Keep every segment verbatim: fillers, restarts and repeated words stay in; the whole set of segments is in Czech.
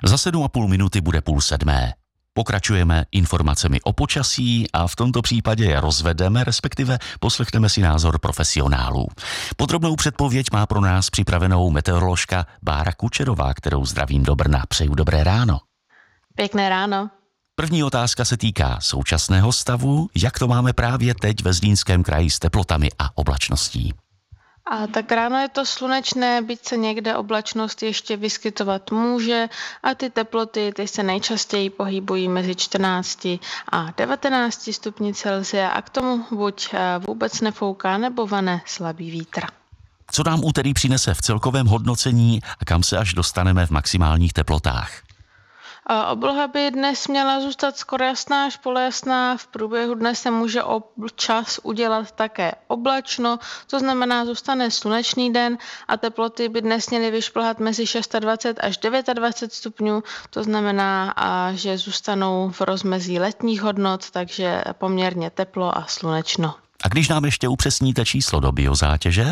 Za sedm a půl minuty bude půl sedmé. Pokračujeme informacemi o počasí a v tomto případě je rozvedeme, respektive poslechneme si názor profesionálů. Podrobnou předpověď má pro nás připravenou meteoroložka Bára Kučerová, kterou zdravím do Brna. Přeju dobré ráno. Pěkné ráno. První otázka se týká současného stavu. Jak to máme právě teď ve Zlínském kraji s teplotami a oblačností? A tak ráno je to slunečné, byť se někde oblačnost ještě vyskytovat může a ty teploty ty se nejčastěji pohybují mezi čtrnácti a devatenácti stupni Celsia a k tomu buď vůbec nefouká nebo vane slabý vítr. Co nám úterý přinese v celkovém hodnocení a kam se až dostaneme v maximálních teplotách? Obloha by dnes měla zůstat skoro jasná až polojasná. V průběhu dne se může občas udělat také oblačno, to znamená zůstane slunečný den a teploty by dnes měly vyšplhat mezi dvacet šest až dvacet devět stupňů, to znamená, že zůstanou v rozmezí letních hodnot, takže poměrně teplo a slunečno. A když nám ještě upřesníte číslo do biozátěže?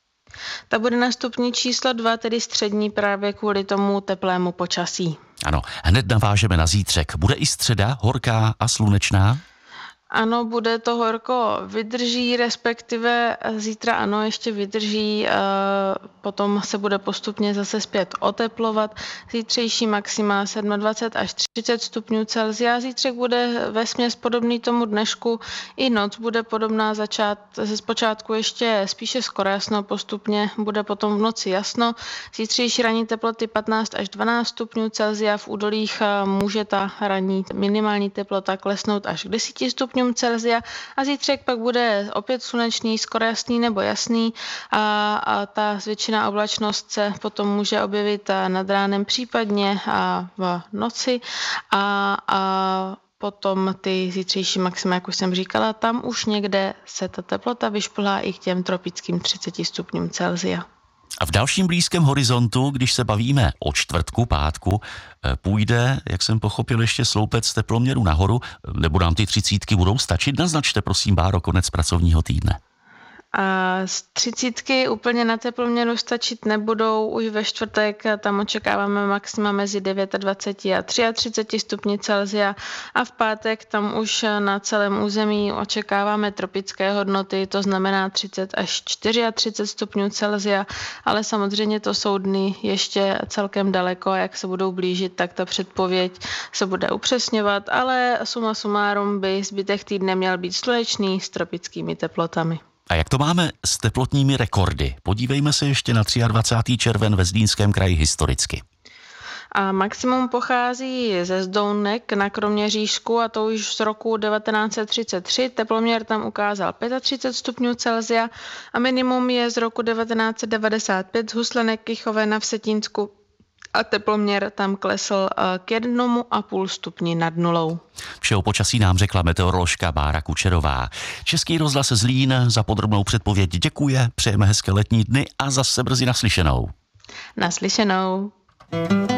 Ta bude na stupni číslo dva, tedy střední, právě kvůli tomu teplému počasí. Ano, hned navážeme na zítřek. Bude i středa horká a slunečná? Ano, bude to horko, vydrží, respektive zítra ano, ještě vydrží, potom se bude postupně zase zpět oteplovat. Zítřejší maxima dvacet sedm až třicet stupňů Celsia. Zítřek bude vesměs podobný tomu dnešku, i noc bude podobná, začát, ze zpočátku ještě spíše skoro jasno, postupně bude potom v noci jasno. Zítřejší ranní teploty patnáct až dvanáct stupňů Celsia, v údolích může ta ranní minimální teplota klesnout až k deseti stupňům Celsia a zítřek pak bude opět slunečný, skoro jasný nebo jasný a, a ta zvětšená oblačnost se potom může objevit nad ránem, případně a v noci a, a potom ty zítřejší maxima, jak už jsem říkala, tam už někde se ta teplota vyšplhá i k těm tropickým třiceti stupňům Celsia. A v dalším blízkém horizontu, když se bavíme o čtvrtku, pátku, půjde, jak jsem pochopil, ještě sloupec teploměru nahoru, nebo nám ty třicítky budou stačit? Naznačte, prosím, Báro, konec pracovního týdne. A z třicítky úplně na teploměru stačit nebudou, už ve čtvrtek tam očekáváme maxima mezi dvacet devět a třicet tři stupni Celsia a v pátek tam už na celém území očekáváme tropické hodnoty, to znamená třicet až třicet čtyři stupňů Celsia, ale samozřejmě to jsou dny ještě celkem daleko a jak se budou blížit, tak ta předpověď se bude upřesňovat, ale suma sumárum by zbytek týdne měl být slunečný s tropickými teplotami. A jak to máme s teplotními rekordy? Podívejme se ještě na dvacátého třetího června ve Zlínském kraji historicky. A maximum pochází ze Zdounek na Kroměřížsku a to už z roku devatenáct set třicet tři. Teploměr tam ukázal třicet pět stupňů Celsia a minimum je z roku devatenáct set devadesát pět z Huslenek Kychové na Vsetínsku a teploměr tam klesl k jednomu a půl stupni nad nulou. Vše o počasí nám řekla meteoroložka Bára Kučerová. Český rozhlas Zlín za podrobnou předpověď děkuje, přejeme hezké letní dny a zase brzy naslyšenou. Naslyšenou.